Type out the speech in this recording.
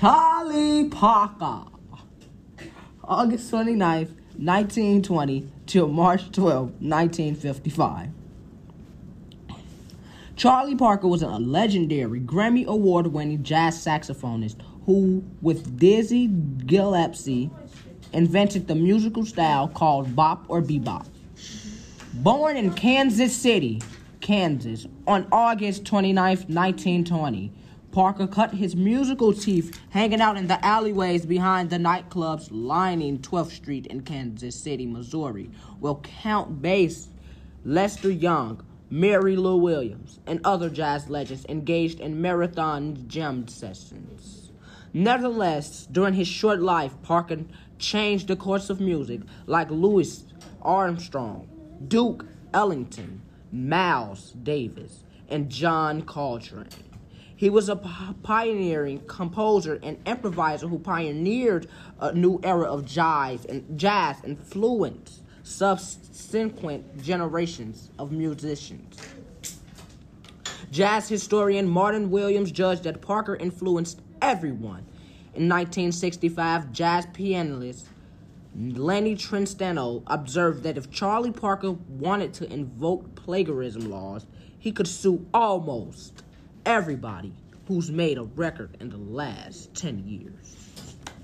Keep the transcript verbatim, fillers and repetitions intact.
Charlie Parker. August twenty-ninth, nineteen twenty till March twelfth, nineteen fifty-five. Charlie Parker was a legendary Grammy Award-winning jazz saxophonist who, with Dizzy Gillespie, invented the musical style called bop or bebop. Born in Kansas City, Kansas, on August twenty-ninth, nineteen twenty, Parker cut his musical teeth hanging out in the alleyways behind the nightclubs lining twelfth street in Kansas City, Missouri, where Count Bass, Lester Young, Mary Lou Williams, and other jazz legends engaged in marathon jam sessions. Nevertheless, during his short life, Parker changed the course of music like Louis Armstrong, Duke Ellington, Miles Davis, and John Coltrane. He was a pioneering composer and improviser who pioneered a new era of jazz and jazz influenced subsequent generations of musicians. Jazz historian Martin Williams judged that Parker influenced everyone. In nineteen sixty-five, jazz pianist Lenny Tristano observed that if Charlie Parker wanted to invoke plagiarism laws, he could sue almost everybody who's made a record in the last ten years.